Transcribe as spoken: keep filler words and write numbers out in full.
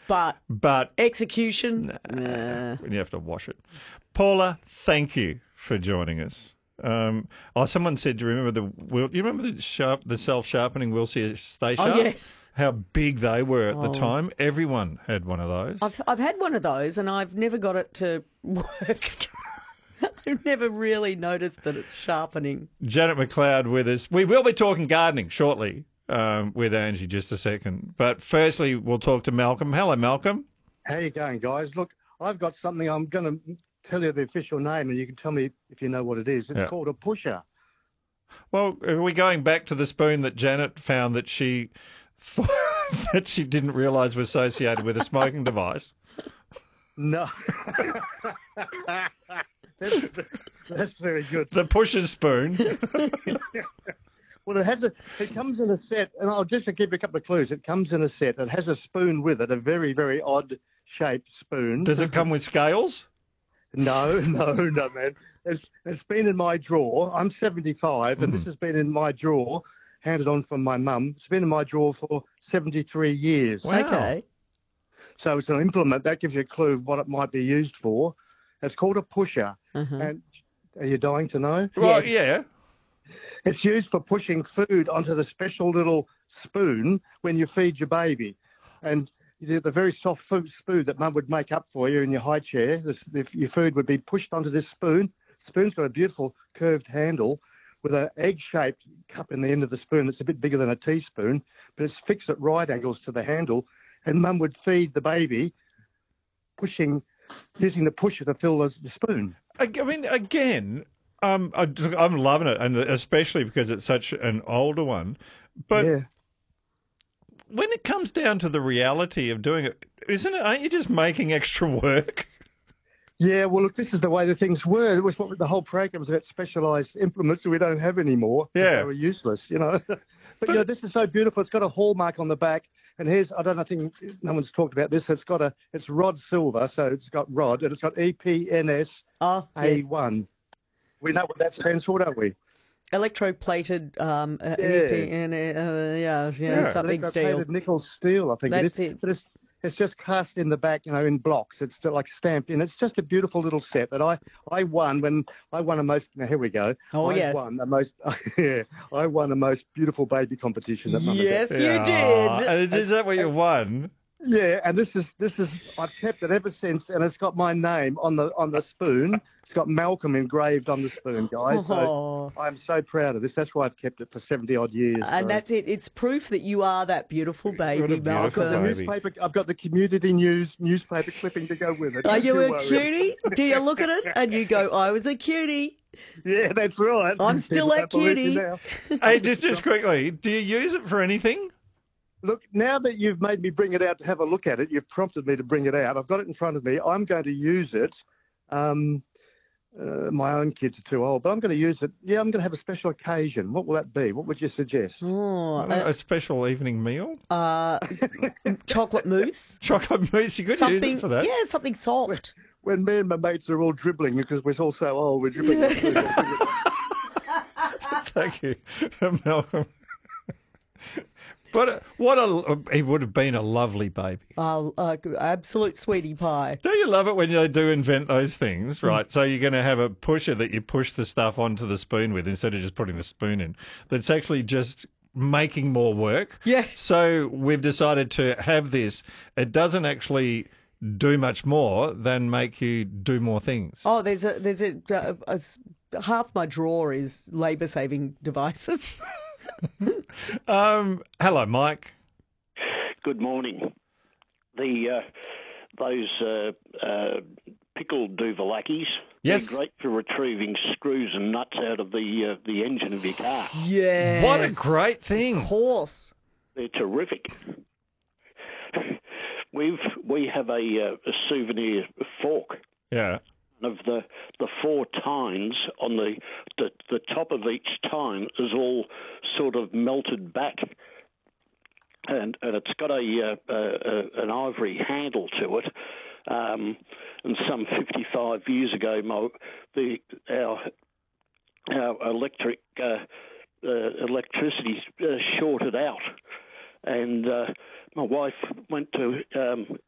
But But execution, nah. you have to wash it. Paula, thank you for joining us. Um, oh, someone said, do you remember the wheel, you remember the sharp, the self-sharpening Wilsey Stay Sharp? Oh, yes. How big they were at Oh. the time. Everyone had one of those. I've I've had one of those and I've never got it to work. I've never really noticed that it's sharpening. Janet McLeod with us. We will be talking gardening shortly um, with Angie just a second. But firstly, we'll talk to Malcolm. Hello, Malcolm. How you going, guys? Look, I've got something. I'm going to tell you the official name, and you can tell me if you know what it is. It's Yeah. called a pusher. Well, are we going back to the spoon that Janet found that she thought, that she didn't realise was associated with a smoking device? No. that's, that's very good. The pusher spoon. Well, it has a. It comes in a set, and I'll just give you a couple of clues. It comes in a set. It has a spoon with it, a very, very odd shaped spoon. Does it come with scales? No, no, no, man. It's it's been in my drawer. I'm seventy-five, and Mm. this has been in my drawer, handed on from my mum. It's been in my drawer for seventy-three years. Wow. Okay. So it's an implement that gives you a clue what it might be used for. It's called a pusher. Uh-huh. And are you dying to know? Well, Yes. yeah. It's used for pushing food onto the special little spoon when you feed your baby. And the, the very soft food spoon that Mum would make up for you in your high chair, this, if your food would be pushed onto this spoon. Spoon's got a beautiful curved handle with an egg-shaped cup in the end of the spoon that's a bit bigger than a teaspoon, but it's fixed at right angles to the handle. And Mum would feed the baby, pushing, using the pusher to fill the, the spoon. I, I mean, again, um, I, I'm loving it, and especially because it's such an older one. But yeah. when it comes down to the reality of doing it, isn't it? Aren't you just making extra work? Yeah, well, look, this is the way the things were. It was what the whole program was about, specialised implements that we don't have anymore. Yeah. They were useless, you know. but, you know, this is so beautiful. It's got a hallmark on the back. And here's, I don't know, I think no one's talked about this. It's got a, it's rod silver, so it's got rod, and it's got E P N S Oh, A yes. one. We know what that stands for, don't we? Electroplated, um, uh, Yeah. E P and, uh, yeah, yeah, Yeah. something steel. Electroplated nickel steel, I think That's it is. it. But it's, it's just cast in the back, you know, in blocks. It's still like stamped in. It's just a beautiful little set that I, I won when I won a most. Now here we go. Oh, I yeah. won the most. Yeah, I won the most beautiful baby competition. That Mum and Dad- Yes, you Yeah. did. And is that what you won? Yeah, and this is this is I've kept it ever since, and it's got my name on the on the spoon. It's got Malcolm engraved on the spoon, guys. So Oh. I'm so proud of this. That's why I've kept it for seventy odd years. And so. that's it. It's proof that you are that beautiful baby, What a beautiful I've got the Malcolm. baby. newspaper. I've got the community news newspaper clipping to go with it. Are Don't you a worry. cutie? Do you look at it and you go, I was a cutie? Yeah, that's right. I'm still People a don't believe you cutie. now. Hey, just just quickly, do you use it for anything? Look, now that you've made me bring it out to have a look at it, you've prompted me to bring it out. I've got it in front of me. I'm going to use it. Um, uh, my own kids are too old, but I'm going to use it. Yeah, I'm going to have a special occasion. What will that be? What would you suggest? Oh, a special evening meal? uh, chocolate mousse. Chocolate mousse, you could use Something, it for that. yeah, something soft. When me and my mates are all dribbling because we're all so old, we're dribbling. Thank you, Malcolm. But uh, what a he would have been a lovely baby. Uh, uh, absolute sweetie pie. Don't you love it when they do invent those things, right? So you're going to have a pusher that you push the stuff onto the spoon with instead of just putting the spoon in. That's actually just making more work. Yeah. So we've decided to have this. It doesn't actually do much more than make you do more things. Oh, there's a there's a, a, a s- half my drawer is labour saving devices. Um, hello, Mike. Good morning. The uh, those uh, uh, pickled Duvalakis, Yes. they're great for retrieving screws and nuts out of the uh, the engine of your car. Yes. What a great thing. Of course. They're terrific. We've we have a, uh, a souvenir fork. Yeah. Of the the four tines on the, the the top of each tine is all sort of melted back, and and it's got a, uh, a, a an ivory handle to it. Um, and some fifty-five years ago, my, the our our electric uh, uh, electricity uh, shorted out, and uh, my wife went to um,